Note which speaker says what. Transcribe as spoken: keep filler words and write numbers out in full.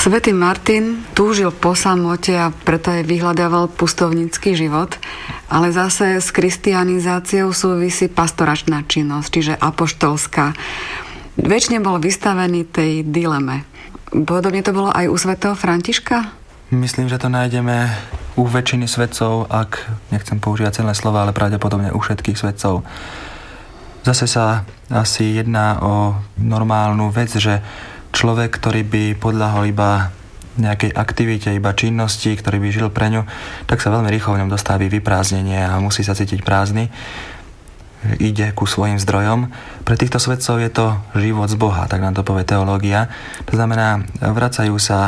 Speaker 1: Svätý Martin túžil po samote a preto aj vyhľadával pustovnícky život, ale zase s kristianizáciou súvisí pastoračná činnosť, čiže apoštolská. Večne bol vystavený tej dileme. Podobne to bolo aj u svätého Františka?
Speaker 2: Myslím, že to nájdeme u väčšiny svetcov, ak nechcem používať celé slova, ale pravdepodobne u všetkých svetcov. Zase sa asi jedná o normálnu vec, že človek, ktorý by podľahol iba nejakej aktivite, iba činnosti, ktorý by žil pre ňu, tak sa veľmi rýchlo v ňom dostaví vyprázdnenie a musí sa cítiť prázdny. Ide ku svojim zdrojom. Pre týchto svetcov je to život z Boha, tak nám to povie teológia. To znamená, vracajú sa